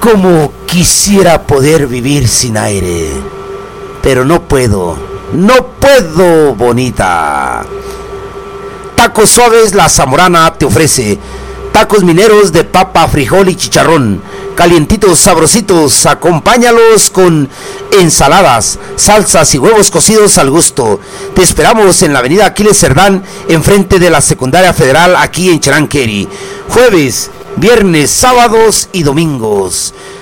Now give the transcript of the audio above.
Como quisiera poder vivir sin aire, pero no puedo, bonita. Tacos Suaves La Zamorana te ofrece tacos mineros de papa, frijol y chicharrón, calientitos, sabrositos. Acompáñalos con ensaladas, salsas y huevos cocidos al gusto. Te esperamos en la avenida Aquiles Cerdán, enfrente de la Secundaria Federal, aquí en Charanqueri. Jueves, viernes, sábados y domingos.